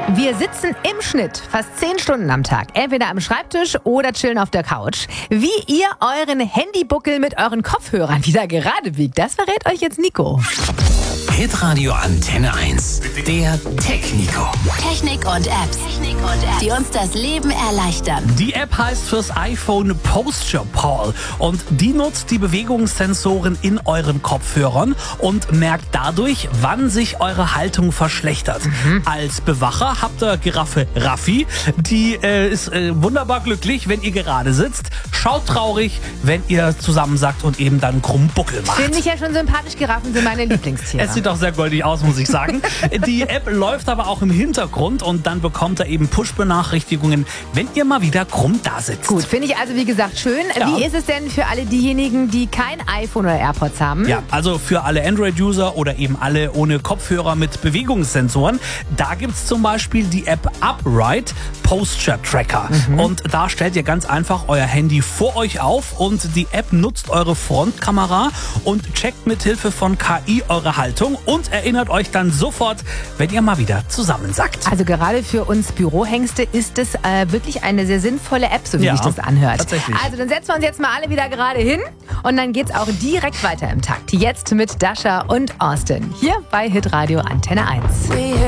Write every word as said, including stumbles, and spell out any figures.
Wir sitzen im Schnitt fast zehn Stunden am Tag, entweder am Schreibtisch oder chillen auf der Couch. Wie ihr euren Handybuckel mit euren Kopfhörern wieder gerade biegt, das verrät euch jetzt Nico. Hitradio Antenne eins, der Tech-Nico. Technik und Apps, Technik und Apps, die uns das Leben erleichtern. Die App heißt fürs iPhone Posture Pal und die nutzt die Bewegungssensoren in euren Kopfhörern und merkt dadurch, wann sich eure Haltung verschlechtert. Mhm. Als Bewacher habt ihr Giraffe Raffi, die äh, ist äh, wunderbar glücklich, wenn ihr gerade sitzt, schaut traurig, wenn ihr zusammensackt und eben dann krumm Buckel macht. Finde ich ja schon sympathisch, Giraffen sind meine Lieblingstiere. Es sieht auch sehr goldig aus, muss ich sagen. Die App läuft aber auch im Hintergrund und dann bekommt ihr eben Push-Benachrichtigungen, wenn ihr mal wieder krumm da sitzt. Gut, finde ich also wie gesagt schön. Ja. Wie ist es denn für alle diejenigen, die kein iPhone oder AirPods haben? Ja, also für alle Android-User oder eben alle ohne Kopfhörer mit Bewegungssensoren, da gibt's zum Beispiel die App Upright Posture Tracker. Mhm. Und da stellt ihr ganz einfach euer Handy vor euch auf und die App nutzt eure Frontkamera und checkt mit Hilfe von K I eure Haltung und erinnert euch dann sofort, wenn ihr mal wieder zusammensackt. Also gerade für uns Bürohengste ist es äh, wirklich eine sehr sinnvolle App, so wie Ja, sich das anhört. tatsächlich. Also dann setzen wir uns jetzt mal alle wieder gerade hin und dann geht's auch direkt weiter im Takt. Jetzt mit Dasha und Austin hier bei Hitradio Antenne eins.